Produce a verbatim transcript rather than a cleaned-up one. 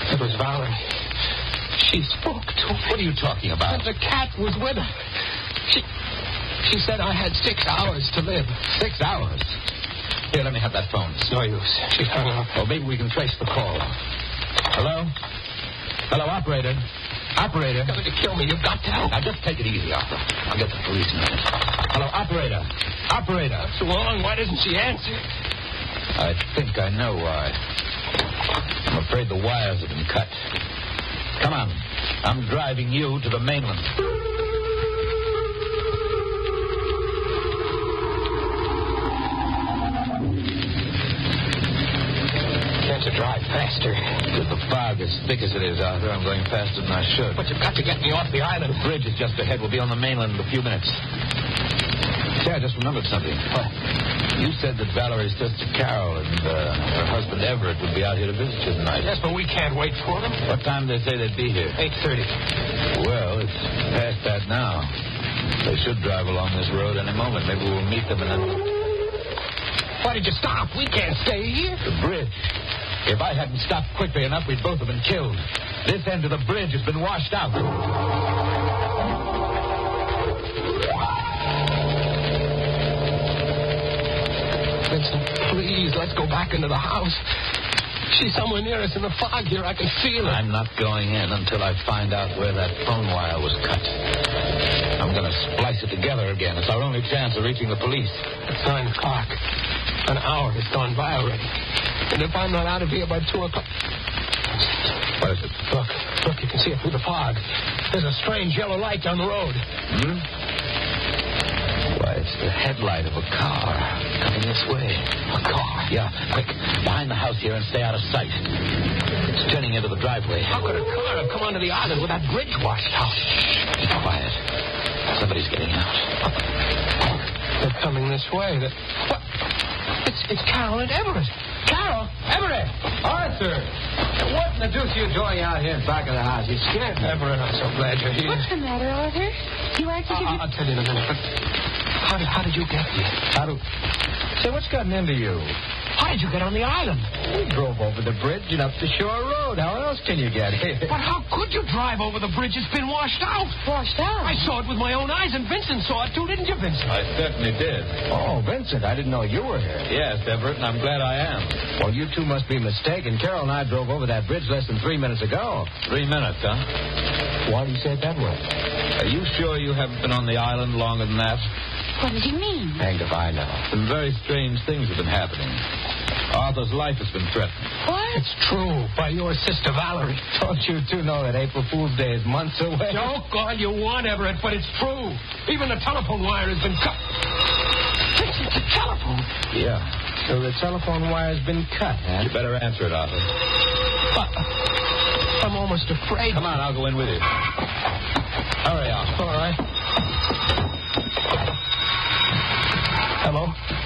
It was Valerie. She spoke to me. What are you talking about? And the cat was with her. She, she said I had six hours to live. Six hours? Here, let me have that phone. It's no use. She hung up. Well, maybe we can trace the call. Hello? Hello, operator. Operator. You're going to kill me. You've got to help. Now, just take it easy, Arthur. I'll get the police in a minute. Hello, operator. Operator. What's wrong? Why doesn't she answer? I think I know why. I'm afraid the wires have been cut. Come on. I'm driving you to the mainland. Can't you drive faster? With the fog as thick as it is, Arthur, I'm going faster than I should. But you've got to get me off the island. The bridge is just ahead. We'll be on the mainland in a few minutes. Yeah, I just remembered something. What? You said that Valerie's sister Carol and uh, her husband Everett would be out here to visit you tonight. Yes, but we can't wait for them. What time did they say they'd be here? eight thirty. Well, it's past that now. They should drive along this road any moment. Maybe we'll meet them in the... Why did you stop? We can't stay here. The bridge. If I hadn't stopped quickly enough, we'd both have been killed. This end of the bridge has been washed out. Vincent, please, let's go back into the house. She's somewhere near us in the fog here. I can feel it. I'm not going in until I find out where that phone wire was cut. I'm going to splice it together again. It's our only chance of reaching the police. It's nine o'clock. An hour has gone by already. And if I'm not out of here by two o'clock... What is it? Look, look, you can see it through the fog. There's a strange yellow light down the road. Hmm? Why, it's the headlight of a car coming this way. A car? Yeah, quick. Behind the house here and stay out of sight. It's turning into the driveway. How could a car have come onto the island with that bridge washed out? Be quiet. Somebody's getting out. They're coming this way. They're... What? It's, it's Carol and Everett. Carol! Everett! Arthur! What in the deuce are you doing out here in back of the house? You scared me. Everett, I'm so glad you're here. What's the matter, Arthur? You aren't such a I'll, I'll tell you in a minute, but how did, how did you get here? How do... Say, what's gotten into you? How did you get on the island? We drove over the bridge and up the shore road. How else can you get here? But how could you drive over the bridge? It's been washed out. Washed out? I saw it with my own eyes, and Vincent saw it too, didn't you, Vincent? I certainly did. Oh, Vincent, I didn't know you were here. Yes, Everett, and I'm glad I am. Well, you two must be mistaken. Carol and I drove over that bridge less than three minutes ago. Three minutes, huh? Why do you say it that way? Are you sure you haven't been on the island longer than that? What does he mean? Hanged if I know. Some very strange things have been happening. Arthur's life has been threatened. What? It's true, by your sister Valerie. Don't you two know that April Fool's Day is months away? Joke all you want, Everett, but it's true. Even the telephone wire has been cut. Vincent, the telephone. Yeah. So the telephone wire's been cut, huh? You better answer it, Arthur. Uh, I'm almost afraid. Come on, I'll go in with you. Hurry, Arthur. All right. Hello?